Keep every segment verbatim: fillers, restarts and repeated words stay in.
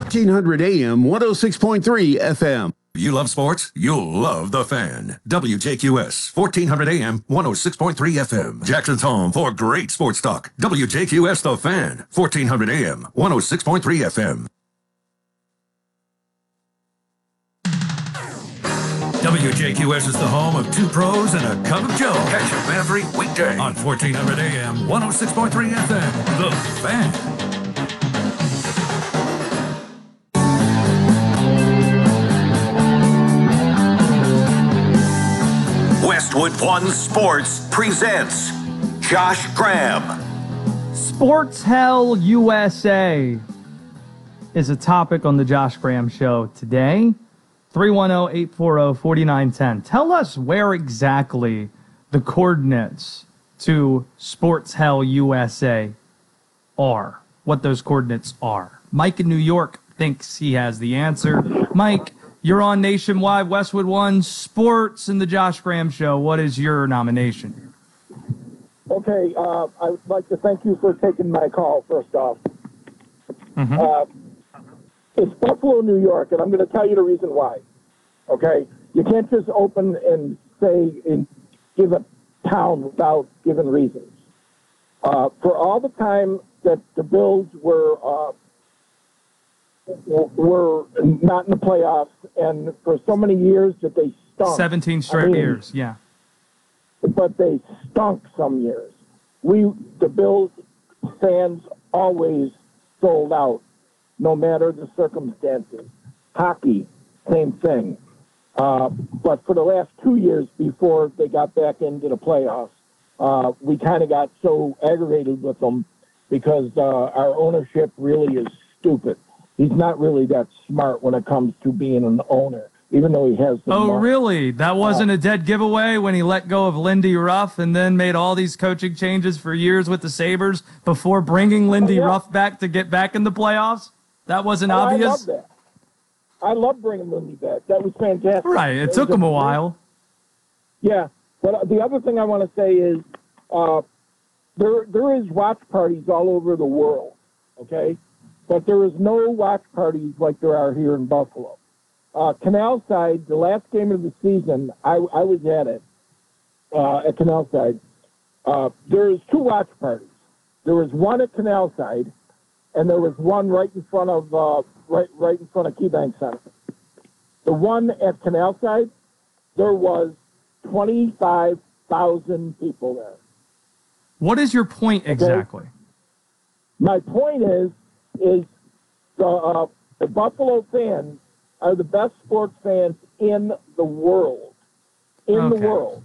fourteen hundred A M, one oh six point three F M. You love sports? You'll love The Fan. W J Q S, fourteen hundred A M, one oh six point three F M. Jackson's home for great sports talk. W J Q S The Fan, fourteen hundred A M, one oh six point three F M. W J Q S is the home of two pros and a cup of joe. Catch them every weekday on fourteen hundred A M, one oh six point three F M. The Fan. Westwood One Sports presents Josh Graham. Sports Hell U S A is a topic on the Josh Graham Show today. three one zero, eight four zero, four nine one zero. Tell us where exactly the coordinates to Sports Hell U S A are, what those coordinates are. Mike in New York thinks he has the answer. Mike, you're on Nationwide Westwood One Sports and the Josh Graham Show. What is your nomination? Okay, uh, I would like to thank you for taking my call, first off. Mm-hmm. Uh, it's Buffalo, New York, and I'm going to tell you the reason why. Okay? You can't just open and say and give a town without giving reasons. Uh, for all the time that the Bills were uh, were not in the playoffs, and for so many years that they stunk. seventeen straight I mean, years, yeah. But they stunk some years. We, the Bills fans, always sold out, no matter the circumstances. Hockey, same thing. Uh, but for the last two years before they got back into the playoffs, uh, we kind of got so aggravated with them because uh, our ownership really is stupid. He's not really that smart when it comes to being an owner, even though he has the Oh, money. really? That wasn't a dead giveaway when he let go of Lindy Ruff and then made all these coaching changes for years with the Sabres before bringing Lindy oh, yeah. Ruff back to get back in the playoffs? That wasn't oh, obvious? I love that. I love bringing Lindy back. That was fantastic. Right. It, it took him a while. Yeah. But the other thing I want to say is uh, there there is watch parties all over the world, okay? But there is no watch parties like there are here in Buffalo. Uh, Canal Side, the last game of the season, I, I was at it, uh, at Canal Side. Uh, there was two watch parties. There was one at Canal Side, and there was one right in front of uh, right right in front of KeyBank Center. The one at Canal Side, there was twenty-five thousand people there. What is your point exactly? Okay? My point is, is the, uh, the Buffalo fans are the best sports fans in the world. In okay. the world.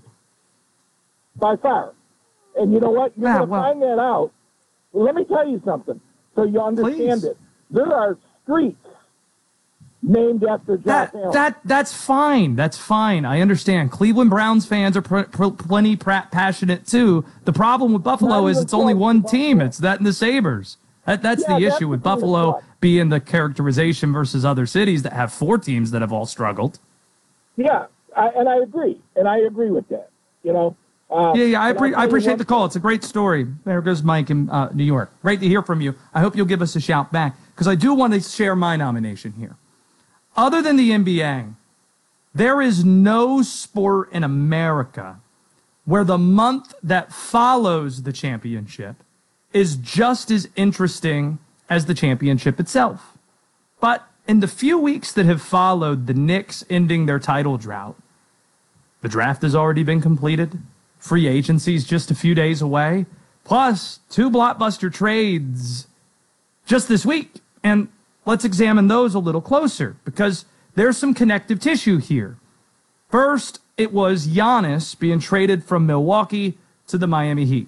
By far. And you know what? You're yeah, going to well, find that out. Well, let me tell you something so you understand please. it. There are streets named after Josh that, Allen. that That's fine. That's fine. I understand. Cleveland Browns fans are pr- pr- plenty pr- passionate, too. The problem with Buffalo Not is even it's only close one to team. Buffalo. It's that and the Sabres. That, that's Yeah, the that's issue with the thing Buffalo that's fun. being the characterization versus other cities that have four teams that have all struggled. Yeah, I, and I agree. And I agree with that. You know? Uh, Yeah, yeah, I, and I'll pre- tell I you appreciate what- the call. It's a great story. There goes Mike in uh, New York. Great to hear from you. I hope you'll give us a shout back because I do want to share my nomination here. Other than the N B A, there is no sport in America where the month that follows the championship is just as interesting as the championship itself. But in the few weeks that have followed the Knicks ending their title drought, the draft has already been completed. Free agency is just a few days away. Plus, two blockbuster trades just this week. And let's examine those a little closer because there's some connective tissue here. First, it was Giannis being traded from Milwaukee to the Miami Heat.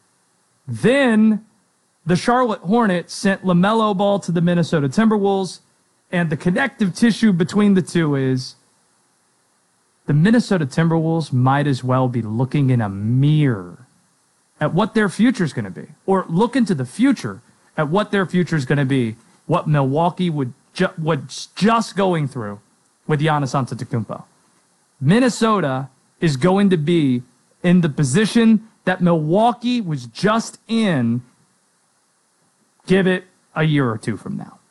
Then the Charlotte Hornets sent LaMelo Ball to the Minnesota Timberwolves. And the connective tissue between the two is the Minnesota Timberwolves might as well be looking in a mirror at what their future is going to be, or look into the future at what their future is going to be, what Milwaukee would ju- was just going through with Giannis Antetokounmpo. Minnesota is going to be in the position that Milwaukee was just in, give it a year or two from now.